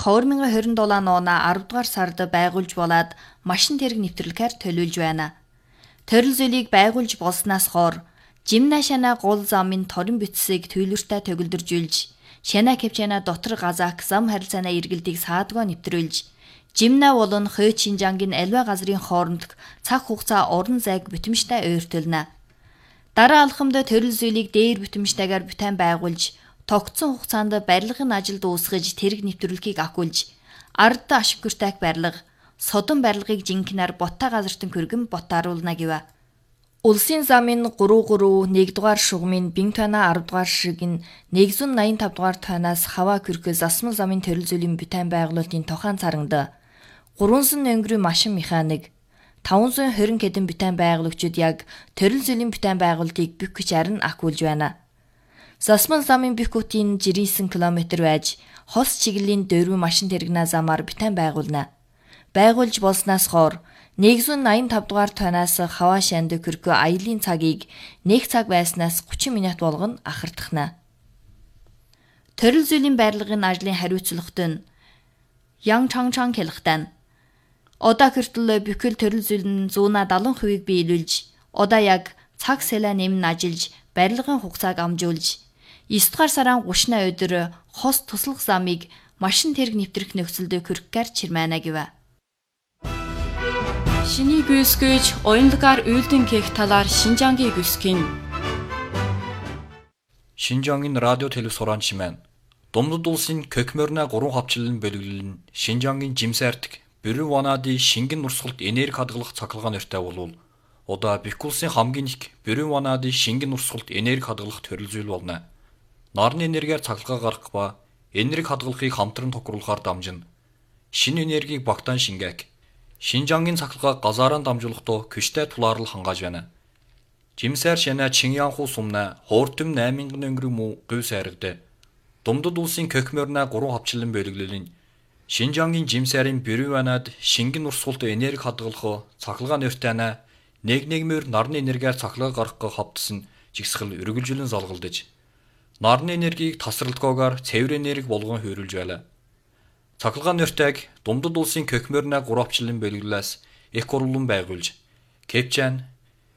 2027 оноо 10 дугаар сард байгуулж болоод машин тэрэг нэвтрүүлэхээр төлөвлөж байна. Төрөл зүйлийг байгуулж болсноос хойш жимна шана гол замын торон бүтцийг төлөвлөртэй төгөлдржүүлж, шана кепчана дотор газаак зам харилцааны эргэлтийг саадгаа нэвтрүүлж, жимна болон хой Шинжангийн альва газрын хоорондох цаг хугацаа орон зайг бүтэмжтэй ойртуулна. Дараа алхамд төрөл зүйлийг дээр бүтэмжтэйгээр бүтээн байгуулж, тогтсон хугацаанд барилгын ажил дуусгаж тэрэг нэвтрүүлэхийг ахиулж, ард ашиггүйртайг барилга, содон барилгыг жинхнээр ботта газартан көргөн ботааруулна гэв. Улсын замын 33 1 дугаар шугамын Бинтана 10 дугаар ширгийн 185 дугаар тойноос хаваа көрхөө засмал замын төрөл зүйлийн бүтээн байгуулалтын тохаан царангад 300 өнгөрийн машин механик, 520 хэдэн бүтээн байгуулагчид яг төрөл зүйлийн бүтээн байгуулалтыг бүх хүч арин ахиулж байна. Засмал замын бүх хотын 99 км байж, хос чиглэлийн 4 машин тэрэгнээ замаар бүтээн байгуулна. Байгуулж болсноос хойш 185 дугаар тойноос хаваа шанд көрхөө аялын цагийг 1 цаг байснаас 30 минут болгоно ахардахна. Төрөл зүйлийн барилгын ажлын хариуцлагт нь Ян Чангчан хэлэхтэн. Одоо хүртэл бүхэл төрөл зүйл нь 170%-ийг биелүүлж, одоо яг цаг сэлэ нэмн ажиллаж, барилгын хугацааг амжуулж, 9 дугаар сарын 30-ны өдөр хос туслах замыг машин тэрэг нэвтрэх нөхцөлд хүрхээр чирмэна гэв. Шиний гүйсгэж оюунлагаар үйлдэн кэх талаар Шинжангийн гүйсгэн. Шинжангийн радио телевиз суран чимэн. Думдад улсын Көкмөрнө 3 хавчлалын бөлөглөл нь Шинжангийн жимсээртэг Бүрэн ванады шингэн урсгалт энерги хадгалах цахилгаан нэртэй болвол одоо бүх улсын хамгийн их Бүрэн ванады шингэн урсгалт энерги хадгалах төрөл зүйл болно. Нарны энергиар цахилгаан гаргах ба энерги хадгалахыг хамтран тохируулахаар дамжина. Шинэ энергийг багтаан шингээх. Шинжангийн цахилгааг газаараа дамжуулахдаа күштэй тулаарлал хангааж байна. Жимсээр шанаа Чиньянху сумна хоортөм 8000 өнгөрөм муу гүйс хайрагд. Думдад улсын Көкмөрнө 3 хавчлалын бөлөглөлийн Шинжангийн жимсээрийн Бүрэн ванад шингэн урсгалт энерги хадгалах цахилгаан нэртэйнэ нэгнэгмээр нарны энергиар цахилгаан гаргах хавтсан жигсгэл өргөлжлөн залгалдаж нарны энергийг тасралтгүйгээр цэвэр энерги болгон хөрүүлж байлаа. Цахилгаан нэртэйг Думдад улсын Көкмөрнө 3 хавчлалын бөлөглөөс их гурван байгуулж Кепчан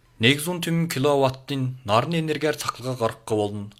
100 кВт-ийн нарны энергиар цахилгаан гаргах болно.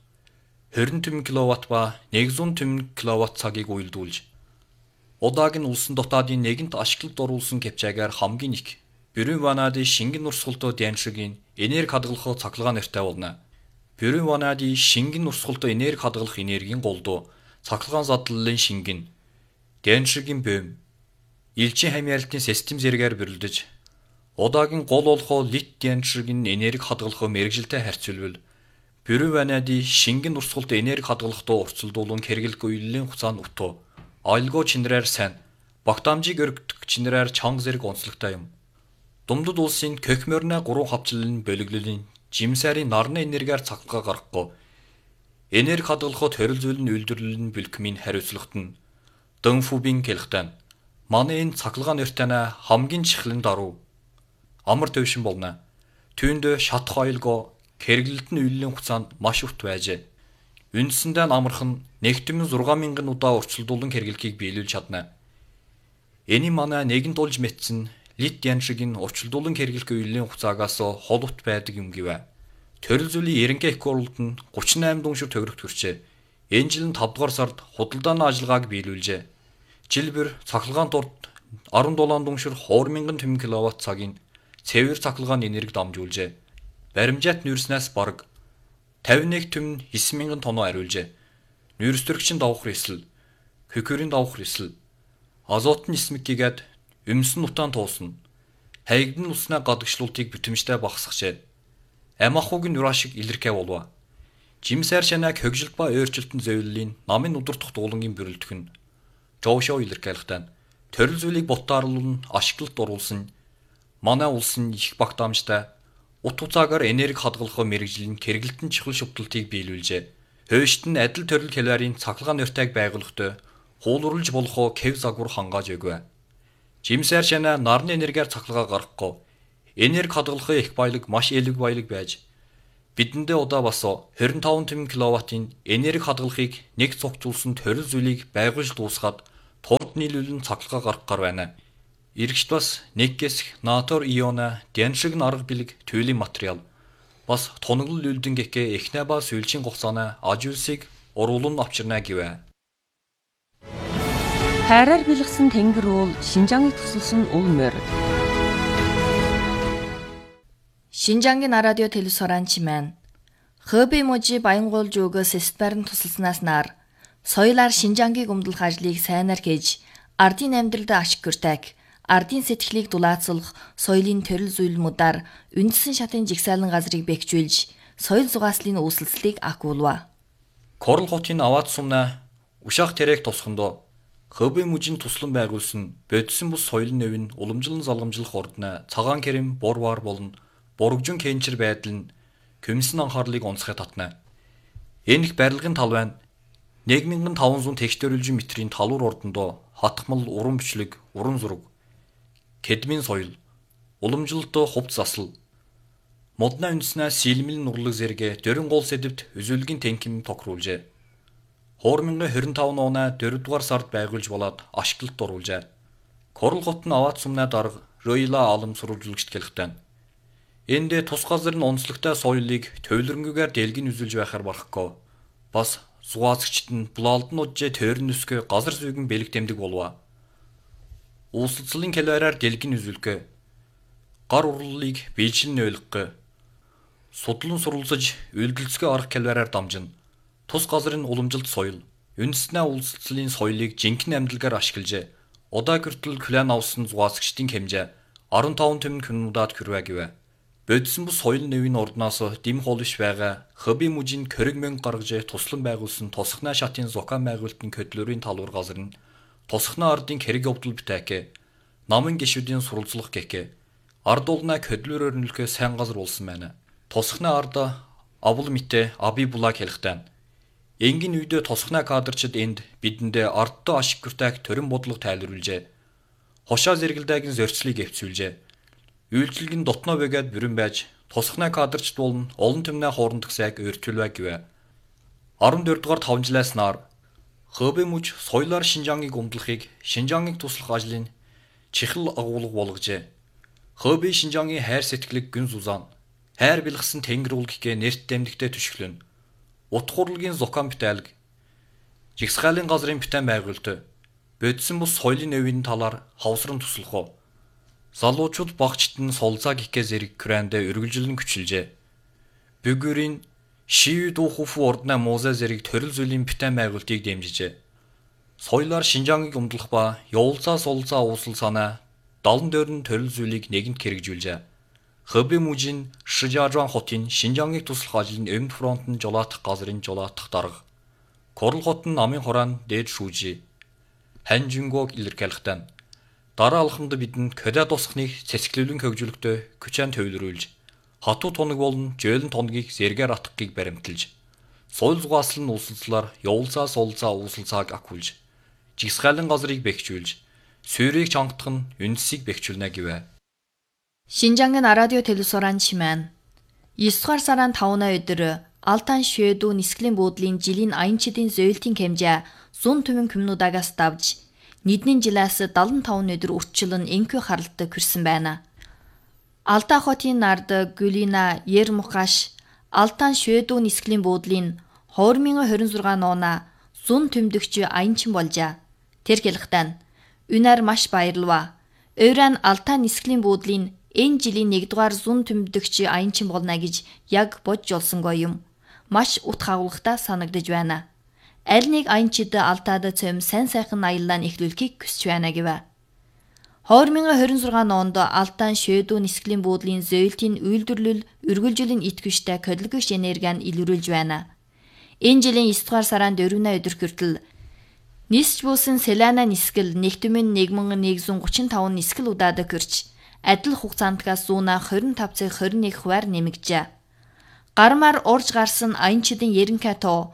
20 кВт ба 100 кВт цагийг уялдуулж Одаагийн улсын дотаадын нэгэнт ашиглалт оруулсан кепчаагаар хамгийн их Бүрэн ванады шингэн урсгалт дэншигийн энерги хадгалах цахилгаан нэртэй болно. Бүрэн ванады шингэн урсгалт энерги хадгалах энергийн голдуу цахилгаан задлалын шингэн дэншигийн бөм элчин хамгаалтын систем зэрэгээр бөрлөдөж одаагийн гол болохоо лит дэншигийн энерги хадгалах мэрэгжилтэй харьцуулбал Бүрэн ванады шингэн урсгалт энерги хадгалахдаа уртсалдуулан хэрэглэх үеийн хугацаанд өтөө Айлгоо чинрээр сайн, багтаамжийг өргөдөх чинрээр чанга зэрэг онцлогтой юм. Думдад улсын Көкмөрнө 3 хавчлалын бөлөглөлийн жимсээрийн нарны энергиар цахилгаан гаргахгүй энерги хадгалахад төрөл зүйлийн үйлдвэрлэлийн бэлтгэмийн хариуцлагт нь Дөнфүбийн хэлэхтэн. Манай энэ цахилгаан нэртэйнэ хамгийн чихлэн даруй амар төвшин болно. Түүнд шатах айлгоо хэрэглэлт нь үеийн хугацаанд маш урт байжээ. Үндсэндээ амархан 16,000 удаа уртсалдуулан хэрэглэхийг биелүүлж чадна. Эний манай нэгэн дулж мэдсэн лит яншигийн уртсалдуулан хэрэглэх үеийн хугацаагаас хол ут байдаг юм гэв. Төрөл зүйлийн ерөнхий их хурлд нь 38 дүншир төгрөгт хүрчээ. Энэ жил нь 5 дугаар сард худалдааны ажиллагааг биелүүлжээ. Жил бүр цахилгаан дурд 17 дүншир 2000 кВт цагийн цэвэр цахилгааны энерги дамжуулжээ. Баримжаат нүүрснээс бараг 51,900 тонн ариулжээ. Нүүрстөрөгчин давхар эсэл, хөхөрийн давхар эсэл, азотын эсмэггээд өмсөн нутаан туусна. Хаягдын уснаа гадагшлуултыг бүтэмжтэй багасгажээ. Амахугийн нурашиг илэрхээ болов. Жимсээр шанаг хөгжилт ба өөрчлөлтөнд зөвлөлийн намын удирдах дуулангийн бөрөлдөх нь Жоушоо илэрхийлэхтэн төрөл зүйлийг ботааруулан ашиглалт оруулсан манай улсын их багтаамжтай ут хуцаагаар энерги хадгалах мэрэгжлийн хэрэглэлтэн чихэл шүтэлтийг биелүүлжээ. Хойшд нь адил төрөл хялбарын цахилгаан нэртэйг байгуулахдаа хуулурлж болох кев загвар хангааж өгөө. Жимсээр шана нарны энергиар цахилгаан гаргахгүй энерги хадгалахын их баялаг маш элэг баялаг байж бидэндээ удаа бас 25 кВт-ийн энерги хадгалахыг нэг цогцолсон төрөл зүйлийг байгуулж дуусгаад нийлүүлэн цахилгаан гаргахаар байна. Иргэжт бас нэг гэсэх натор иона дэн шиг арга бэлэг түйлийн материал бас тоноглол үлдэн гэхээ эхнээ ба сүүлчийн хугацааны ажуулсыг уруулан авчирна гэвэ. Хайраар бэлгсэн тэнгэр уул Шинжааныг тусалсан ул морь. Шинжаангийн радио телевизоран чимэн Хэбэй мужи Баянгуул жүүгөөс Эстбарн тусалснаас нар соёлаар Шинжаангийг өмдөлөх ажлыг сайнаар хийж ардын амьдралд ашиг хүртэх ардын сэтгэлийг дулаацуулах соёлын төрөл зүйлмүүдээр үндсэн шатын жигсаалан газрыг бэхжүүлж соёл зугааслын үүсэлцлийг агуулва. Корл хотын аваад сумна ушаах тэрэг тусхандо Хэбэй мужийн туслан байгуулсан бодисон бус соёлын нэвийн уламжлан залгамжлах ордны цагаан керем борвар болон бургжин кенчер байдал нь комиссийн анхаарлыг онцгой татна. Энэ их барилгын тал байна. 1500 тэхтөрөлжин метрийн талуур ордондоо хатгмал уран бичлэг, уран зураг, кедмийн соёл, уламжлалт хувц засал, модны үндэснээ сэлмэл нурлаг зэрэг дөрөн гол сэдвт үзүүлгийн тэнхим тохируулжээ. 2025 оноо 4 дугаар сард байгуулж болоод ашиглалт оруулжээ. Корл хотын аваад сумны дарга Ройла алам сурвалжлагчд гэлхтэн. Энд тус газрын онцлогтой соёлыг төвлөрөнгөөр дэлгэн үзүүлж байхаар барахгүй. Бас зугаацагчд нь булаалднуудж тойрон нүсгэ газар зүйгэн бэлэг тэмдэг болов. Улсцлын калориар дэлгэн үзүүлэх, гар урлалыг биежилн ойлгох, судлан сурвалжиж үйлдэлцгээ арга калориар дамжина. Тус газрын уламжилт соёл, үндэснээ улсцлын соёлыг жинхэнэ амьдлгаар ашиглаж, удаа гэртэл клан авсан зугаацагчдын хэмжээ 15 томн күннуудад хүрвэ гэвэ. Бодисон бус соёл нэвийн ордноос дэм холш байгаа Хэбэй мужийн Кориг мэн гаргаж туслан байгуулсан тосхны шатын зокан байгуулалтын көдлөрийн талуур газар нь тосхны ардын хэрэг явдал битэкэ намын гишүүдийн сурвалжлах гэхэ ард уулна көдлөр өрнөлгөө сайн газар болсон байна. Тосхны ард авал митэ аби булаг хэлхтэн. Энгийн үедээ тосхны кадрчид энд бидэндээ ардтай ашиг хүртэх төрөн бодлого тайлбарлажээ. Хошоо зэрэгэлдээгийн зөрчлийг эвцүүлжээ. Үйлчлэгийн дотноо бэгээд бүрэн байж тосхны кадрчд болон олон түмний хоорондох сайг өртүүлвэ гэвэ. 14 дугаар 5 жилээс нар Хэбэй муж соёлоор Шинжаангийг өмдлөхийг Шинжаангийг туслах ажлын чихэл агуулга болгожээ. Хэбэй Шинжаангийн хайр сэтгэлийг гүн зузаан, хайр бэлгсэн тэнгэр үлгэхгээ нэрт дэмдэгтэй түшглэн. Утх хурлын зокан битэлг, жигсгаалын газрын битэн байгуулт, бодисон бус соёлын нэвийн талаар хавсран туслах. Залуучууд багчд нь солзаа гихгээ зэрэг кранд өргөлжлөн күчилжээ. Бүгүрийн Шив дуухуфу ордны музей зэрэг төрөл зүйлийн битэн байгуултыг дэмжижээ. Соёлоор Шинжаангийг өмдлөх ба явуулцаа солзаа уусал санаа 74 төрөл зүйлийг нэгэнт хэрэгжүүлжээ. Хэбэй мужийн Шижажан хотын Шинжаангийг туслах ажлын өмнөд фронтын жолоотох газрын жолоотох дарга. Корл хотын намын хураан дээд шүүжи. Ханжингог илэрхийлэхтэн. Дараа алхамд бидэнд кодад тусахныг цэцгэлүүлэн хөгжүүлэхдээ күчэн төвлөрүүлж, хатуу тоног болон жөөлөн тоногийг зэргээр атгахыг баримталж, соёл зугааслан улсалцлаар явуулцаа солзаа uusalцааг акуулж, жигсгаалын газрыг бэхжүүлж, сүүрийг чангадах нь үндсийг бэхжүүлнэ гэвэ. Шинжаангийн радио телевизоран чимэн 9 дугаар сарын 5-ны өдөр Алтан Шведүү нисгэлийн буудлын жилийн аянчдын зөөлтийн хэмжээ 100 төвөн коммунуудагаас давж Нийтний жилээс 75 өдөр үрчлэн энхүү харалтад хүрсэн байна. Алтай хотын нард Гүлина Ермухаш Алтан Шведүү нисгэлийн буудлын 2026 оноо 100 төмдөгч аянчин болжээ. Тэр хэлэхдээ үнээр маш баярлав. Өөрөөр нь Алтан нисгэлийн буудлын энэ жилийн 1 дугаар 100 төмдөгч аянчин болно гэж яг бодж олсонгүй юм. Маш утга агуулгатай санагдаж байна. Аль нэг аянчид Алтаад цөм сайн сайхан аяллаа эхлүүлэхийг хүсэж байна гэвэ. 2026 онд Алтан Шведүү нисгэлийн буудлын зөөлтийн үйлдвэрлэл үргэлжлэн идэвхтэй кодлогч энерги нь илрүүлж байна. Энэ жилийн 9 дугаар сарын 4-ны өдөр хүртэл нисж буусан Селана нисгэл нэгтмэн 1135 нисгэл удаад гэрч адил хугацаантгаас 125 цаг 21 хувиар нэмэгджээ. Гармаар урж гарсан аянчдын ерөнхий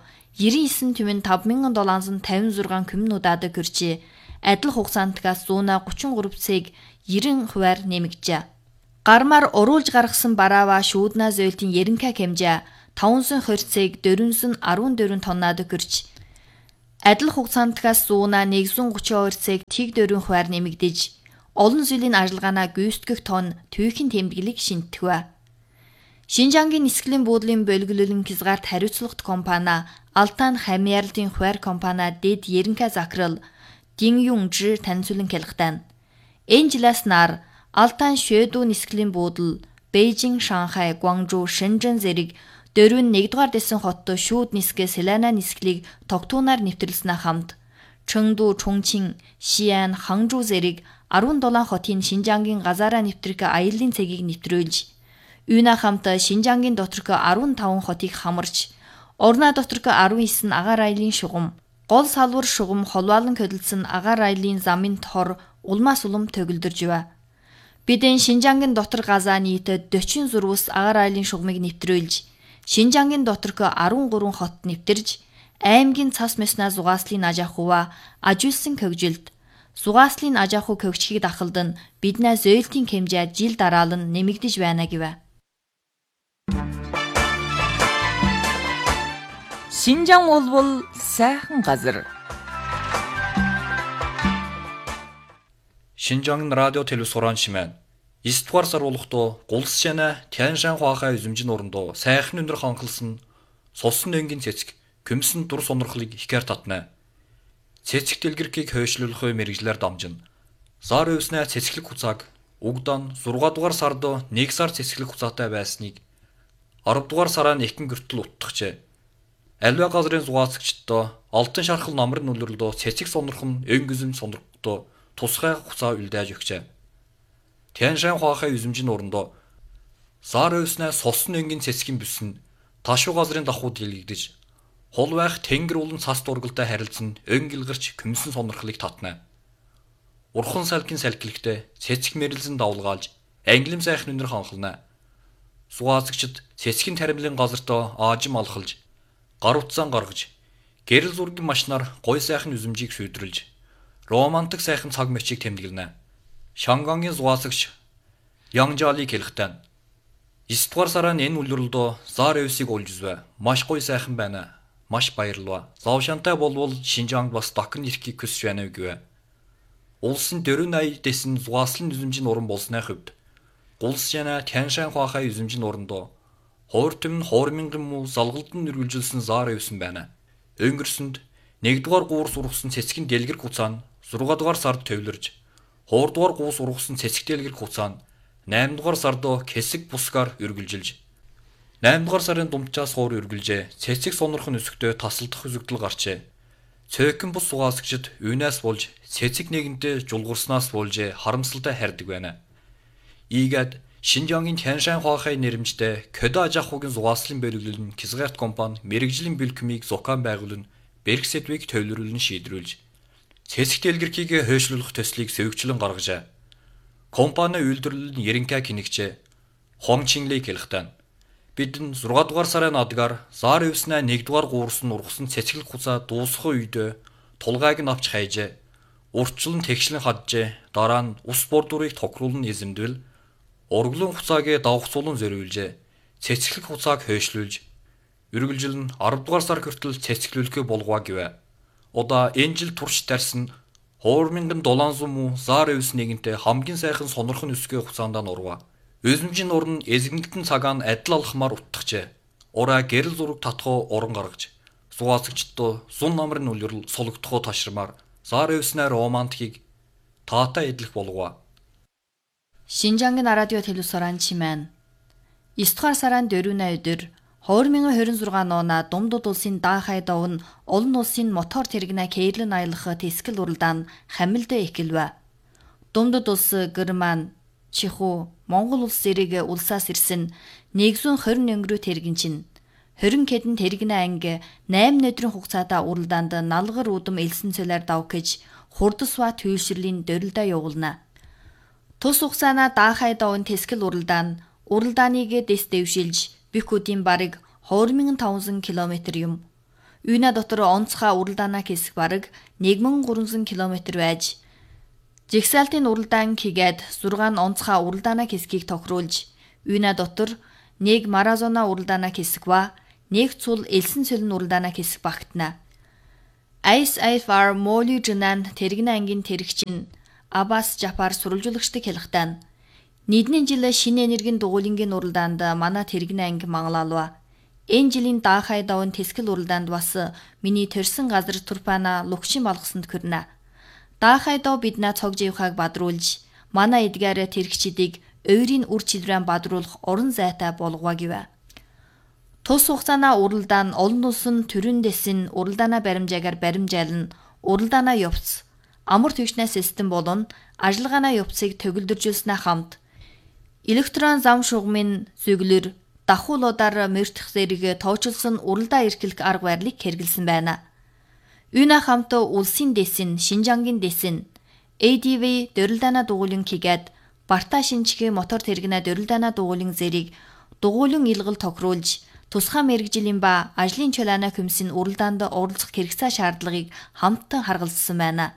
99,5756 коммунуудад гэрч адил хугацаантгаас 133 цаг 90 хувиар нэмэгджээ. Гармаар уруулж гаргасан бараава шүүднаа зөөлтийн ерөнхий хэмжээ 520 цаг 414 тоннад гэрч Адил хугацаантгаас зуунаа 132 цаг тэг дөрвөн хувиар нэмэгдэж, олон зүйлийн ажиллагаанаа гүйцэтгэх тон түүхийн тэмдэглэлийг шинтгэв. Шинжангийн нисгэлийн буудлын бөлгөлөлн хязгаарт хариуцлагат компани Алтан Хамьярлын хувиар компани дэд Еренхэ захирал Дин Юнжи танилцуулан хэлэхдээ энэ жилээс нар Алтан Шведу нисгэлийн буудал Бээжин, Шанхай, Гуанчжоу, Шэньчжэн зэрэг 41-р дэсэн хоттой шүүд нисгээ Селана нисгэлийг тогтуунаар нэвтрүүлснээр хамт Чэнгду, Чунчин, Шиан, Ханчжоу зэрэг 17 хотын Шинжангийн газаараа нэвтрэх аяллаа цагийг нэвтрүүлж, үүнээ хамт Шинжангийн доторх 15 хотыг хамарч, орноо доторх 19 агаар аяллаа шугам, гол салвар шугам холбоолон хөдөлсөн агаар аяллаа замын тор улмаас улам төгөлдөрж байв. Бидэн Шинжангийн дотор газаа нийт 46 агаар аяллаа шугамыг нэвтрүүлж, Шинжангийн доторх 13 хот нэвтэрж, аймгийн цас мэснаа зугааслын аж ахуйва ажиулсан хөгжилд, зугааслын аж ахуй хөгжихийг дахалдан биднээ зөөлтийн хэмжээ жил дараалан нэмэгдэж байна гэв. Шинжаан бол сайхан газар. Шинжангийн радио телевиз суран шимэн 9 дугаар сар болохдоо Гулс шана Тяншан хуахай үзэмжин орондоо сайхан өндөр ханхалсан сулсан өнгийн цэцэг көмсөн дур сонирхлыг ихээр татна. Цэцэг дэлгэрхийг хойшлуулахын мэрэгжлэр дамжина. Зар өвснэ цэцэглэг хуцааг угдан 6 дугаар сард 1 сар цэцэглэг хуцаатай байсныг 10 дугаар сараа нэгэн гэртэл уттгчээ. Альва газрын зугаацагчдоо Алтан шархал намрын үлрэлдөө цэцэг сонирхон өнгөзөм сонирхдоо тусгай хуцаа үлдээж өгчээ. Тяншан хуахай үзэмжин орондоо зар өвснэ сулсан өнгийн цэцгийн бүсэн ташуу газрын давхууд дэлгэгдэж, хол байх тэнгэр улан цас дургалтай харилцсан өнгөлгөрч көмсөн сонирхлыг татна. Урхан салгийн салхилэгтээ цэцэг мэрэлзэн давлгаалж, англим сайхан өнөр ханхална. Зугаацагчид цэцгийн таримлын газартаа аажим алхалж, гар утсаан гаргаж, гэрэл зургийн машинаар гой сайхан үзэмжийг шүйдрэлж, романтик сайхан цаг мөчийг тэмдэглэнэ. Шангангийн зугаацагч Янжалыг хэлэхдээ 9 дугаар сараа энэ үлрэлдөө зар өвсийг олж үзвэ. Маш гоё сайхан байна. Маш баярлалаа. Завшантай болвол Шинжаанд бас дахин ирэхийг хүсэж байна гэв. Улсын 40-80 дэсэн зугааслын үзэмжийн уран болсны хувьд Гулс шана Тяншан хуахай үзэмжийн урандоо хууртым нь хуурминган муу залгалдан үргэлжилсэн зар өвсөн байна. Өнгөрсөнд 1 дугаар гуурс ургасан цэцгийн дэлгэр хуцаа нь 6 дугаар сард төвлөрж, 2 дугаар гуус ургасан цэцэг дэлгэр хуцаа нь 8 дугаар сард хэсэг бусгаар үргэлжилж, 8 дугаар сарын думчаас хуур үргэлжээ. Цэцэг сонирхон өсгтөө тасалдах үзэгдэл гарчээ. Цөөхөн бус зугаасгчид үйнээс болж цэцэг нэгэнтээ жулгурснаас болж харамсалтай хардаг байна. Ийгээд Шинжангийн Тяншан хуахай нэрмжтэй Көдө аж ахуйн зугааслын бөлгөлн Кизгарт компани мэрэгжлийн бэлтгэмийг зохион байгуулан Берг сэдвийг төвлөрүүлэн шийдрүүлж, цэцэг дэлгэрхийг хойшлуулах төслийг сөвөгчлөн гаргажээ. Компани үйлдвэрлэл нь Еренхэ кинэгчээ Хон Чинлийг хэлэхдээ бидэн 6 дугаар сарын адгаар зар өвснэ 1 дугаар гуурс нь ургасан цэцэглэг хуцаа дуусах үед тулгайг нь авч хайжээ. Урчлан тэгшлэн хаджээ. Дараа нь ус бордурыг тохируулан эзэмдвэл урглын хуцааг давхцуулан зориулжээ. Цэцэглэг хуцааг хойшлуулж, үргэлжил нь 10 дугаар сар хүртэл цэцэглүүлэхээ болгоо гэв. Удаа энэ жил турш тарьсан хуурминган долоонзун муу зар өвс нэгэнтэй хамгийн сайхан сонирхон өсгөө хуцаандаа нурва. Өзөмжийн уран эзэгнэлтэн цагаан адил алхмаар уттгчээ. Ураа гэрэл зураг татхоо уран гаргаж, зугаацагчдоо зун намрын үлрэл сулгдохоо ташрамаар зар өвснэ романтикийг таатай эдлэх болгоо. Шинжангийн радио телевиз суран чимэн 9 дугаар сарын 4-ны өдөр 2026 оноо Думдуд улсын даахай дов нь олон улсын мотор тэрэгнэ кэрлэн аялах тэскэл уралдаан хамилдаа эхэлвэ. Думдуд улс Герман, Чихүү, Монгол улс зэрэг улсаас ирсэн 120 өнгөрөө тэрэгэн чинь 20 хэдэн тэрэгнэ анги 8 өдрийн хугацаатаа уралдаанд налгар удам элсэн цолоор давхиж хурдсва төвшрлийн дөрөлдөө явуулна. Тус хугацаана даахай довн тэскэл уралдааныг дэс дэвшилж Бикүүдийн бараг 2500 км юм. Үйнэ дотор онцгой уралдаанаа хэсэг бараг 1300 км байж, жигсаалтын уралдаан хийгээд 6 онцгой уралдаанаа хэсгийг тохируулж, үйнэ дотор 1 маразона уралдаанаа хэсэг ба 1 цул элсэн цөлн уралдаанаа хэсэг багтана. Айс Айфар Молижнан тэрэгэн ангийн тэрэгчин Абас Жапар сурвалжуулагчдыг хэлэхдээ нийтний жил шинэ энергийн дугуйлангийн уралдаанд манай тэрэгэн анги мангалалва. Энэ жилийн даахай давын тэсгэл уралдаанд бас миний төрсэн газар Турпана лугшин болгосонд хүрнэ. Даахай дав биднээ цогж явахыг бадруулж манай эдгээр тэрэгчдийг өөрийн үр чилрэн бадруулах орон зайтай болгоо гэв. Тус хугацаана уралдаан олон улсын төрөндөс нь уралдаана баримжаагаар баримжаална, уралдаана явц, амар түвшний систем болон ажиллагаана явцыг төгөлдржүүлснээ хамт электрон зам шугамын зөвлөр дахуулуудаар мөрдөх зэрэг тооцоолсон уралдаа эрхлэх арга барилыг хэрэгэлсэн байна. Үүнээ хамт улсын дэсин, Шинжангийн дэсин, ADV дөрөлдаана дугуйлан хийгээд Барта шинжихээ мотор тэрэгнээ дөрөлдаана дугуйлан зэрэг дугуйлан илгэл тохируулж тусгай мэргэжлийн ба ажлын чулаана комиссийн уралдаанд оролцох хэрэгцээ шаардлагыг хамтан харгалзсан байна.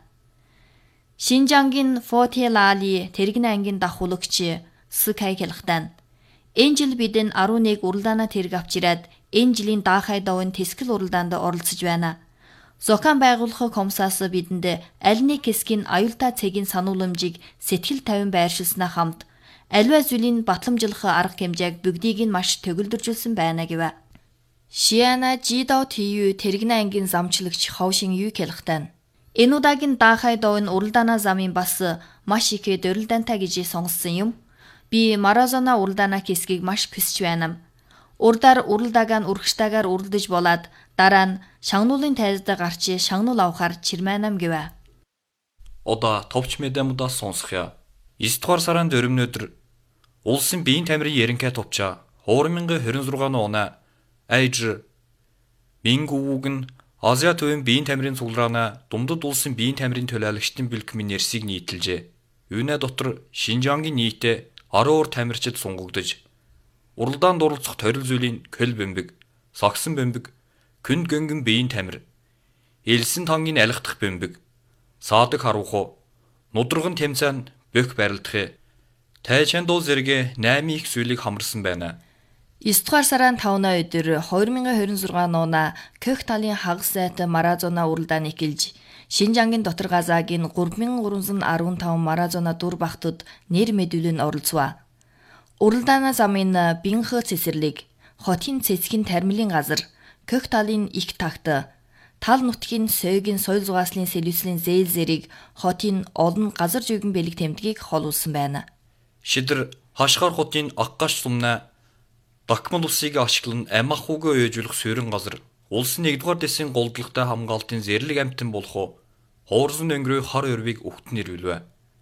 Шинжангийн Фотелали тэрэгэн ангийн дахуулагч Скай хэлэхдээ энэ жил бид 11 уралдаана тэрэг авч ирээд энэ жилийн даахай давын тэсгэл уралдаанд оролцож байна. Зохион байгуулах комиссаас бидэнд аль нэг хэсгийн аюултай цэгийн санууламжийг сэтгэл тавин байршилснаа хамт аливаа зүйлийн батламжлах арга хэмжээг бүгдийг нь маш төгөлдржүүлсэн байна гэв. Шиана Жидо ТЮ тэрэгэн ангийн замчлагч Ховшин Ю хэлэхдээ энэ удаагийн даахай давын уралдаана замын бас маш их дөрөлдаантай гэж сонссон юм. Би маразона уралдаана хэсгийг маш хүсэж байна. Урдаар уралдаагаа урагштайгаар уралдаж болоод дараа нь шагнуулын тайзд гарч шагнуул авахар чирмэнам гэв. Одоо товч медиамудаас сонсхё. 9 дугаар сарын 4-нд улсын биеийн тамирын ерөнхий товчоо 2026 оны Айж Мингүүг нь Азия төвийн биеийн тамирын цуглараана Думдад улсын биеийн тамирын төлөөлөгчдийн бэлтгэмийн нэрсийг нийтэлжээ. Үүнээ дотор Шинжангийн нийтээ 10 уур тамирчид сунгагдж уралдаанд оролцох торил зүйлийн көл бөмбөг, сагсан бөмбөг, күнд гөнгөн биеийн тамир, элсэн тангийн алхдах бөмбөг, саадаг харууху, нудраган тэмцээн бөх барилдах, тайчандуу зэрэг 8 их зүйлийг хамарсан байна. 9 дугаар сарын 5-ны өдөр 2026 оны Көх талын хагас сайт маразона уралдааны эхэлж Шинжангийн дотор газаагийн 3315 маразона дур багтад нэр мэдүүлэн оролцваа. Уралдаана замын бинх цэцэрлэг, хотын цэцгийн тармилын газар, Көх талын их тагт, тал нутгийн сойгийн соёл зугааслын сэлүүслийн зээл зэрэг хотын олон газар зүгэн бэлэг тэмдгийг холуулсан байна. Шидэр хашгаар хотын Аккаш сумна Дакмал улсыг ашиглан амахуугаа өөжүүлэх суурин газар улсын 1-р дэсийн голдолтой хамгаалтын зэрлэг амтан болох Хоорзон өнгөрөө хар өрвийг өгтөн ирвэлвэ.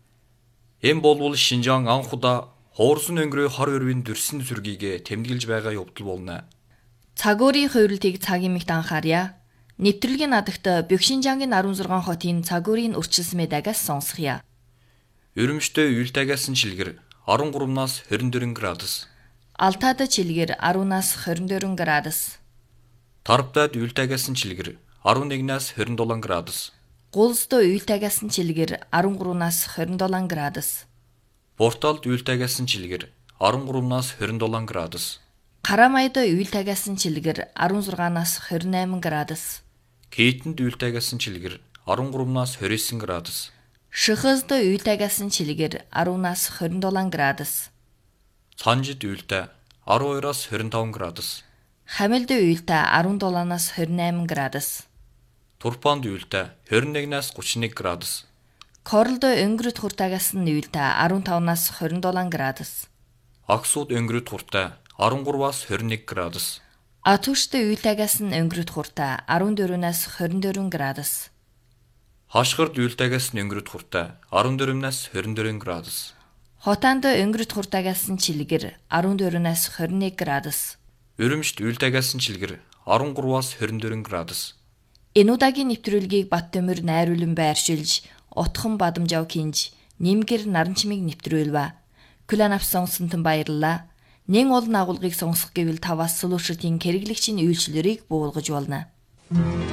Эм болвол Шинжаан анхудаа Хоорзон өнгөрөө хар өрвийн дүрсэн зүргийг тэмдэглэж байгаа явдал болно. Цагуурийн хувирлтыг цагийн мэгт анхаарья. Нэвтрүүлгийн надагт Бөхшинжангийн 16 хотын цагуурийн өрчилсөн мэдагаас сонсхийа. Өрөмжтэй уйлтагаас нь шилгэр 13-наас 24 градус. Алтаад чилгэр 10-наас 24 градус. Тарбтад уйлтагаас нь шилгэр 11-наас 27 градус. Гулсдо уйлтагаас нь чилгэр 13-наас 27 градус. Порталд уйлтагаас нь чилгэр 13-наас 27 градус. Карамайд уйлтагаас нь чилгэр 16-наас 28 градус. Кейтэнд уйлтагаас нь чилгэр 13-наас 29 градус. Шихэзд уйлтагаас нь чилгэр 10-наас 27 градус. Цанжид уйлтай 12-аас 25 градус. Хамилд уйлтай 17-наас 28 градус. Турпанд уйлтай 21-наас 31 градус. Корлд өнгөрөд хуртагаас нь уйлтай 15-наас 27 градус. Аксууд өнгөрөд хуртай 13-аас 21 градус. Атушд уйлтагаас нь өнгөрөд хуртай 14-наас 24 градус. Хашгирд уйлтагаас нь өнгөрөд хуртай 14-наас 24 градус. Хотаанд өнгөрөд хуртагаас нь чилгэр 14-наас 21 градус. Өрөмжт уйлтагаас нь чилгэр 13-аас 24 градус. Энэ удаагийн нэвтрүүлгийг Баттөмөр найруулан байршилж, Утхан Бадамжав кинж, Нимгэр Наранчмыг нэвтрүүлвэ. Күлэн авсан сонтон баярлалаа. Нэн олон агуулгыг сонсох гэвэл таваас сүлүүршитийн хэрэглэгчийн үйлчлэлийг буулгаж болно.